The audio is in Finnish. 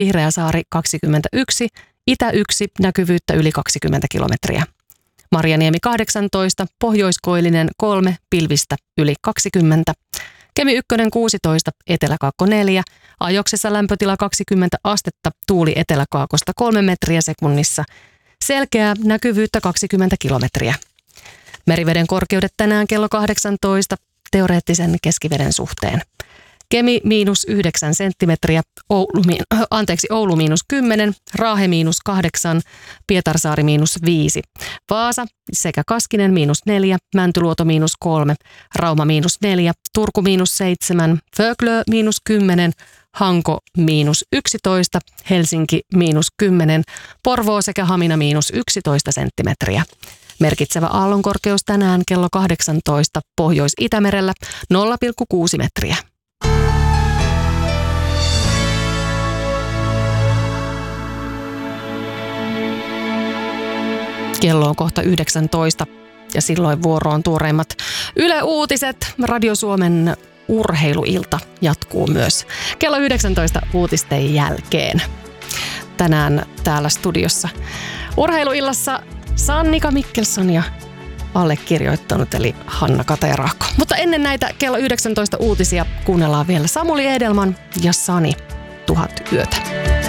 Vihreäsaari 21, Itä 1, näkyvyyttä yli 20 kilometriä. Marjaniemi 18, Pohjoiskoillinen 3, pilvistä yli 20. Kemi 1 16, Eteläkaakko 4, Ajoksessa lämpötila 20 astetta, tuuli eteläkaakosta 3 metriä sekunnissa. Selkeää näkyvyyttä 20 kilometriä. Meriveden korkeudet tänään kello 18 teoreettisen keskiveden suhteen. Kemi -9 senttimetriä, Oulu -10, Raahe -8, Pietarsaari -5, Vaasa sekä Kaskinen -4, Mäntyluoto -3, Rauma -4, Turku -7, Föglö -10, Hanko -11, Helsinki -10, Porvoo sekä Hamina -11 senttimetriä. Merkitsevä aallonkorkeus tänään kello 18 Pohjois-Itämerellä 0,6 metriä. Kello on kohta 19 ja silloin vuoroon tuoreimmat Yle Uutiset. Radio Suomen urheiluilta jatkuu myös kello 19 uutisten jälkeen. Tänään täällä studiossa urheiluillassa Sannika Mikkelson ja allekirjoittanut eli Hanna Katajaraakko. Mutta ennen näitä kello 19 uutisia kuunnellaan vielä Samuli Edelman ja Sani 1000 yötä.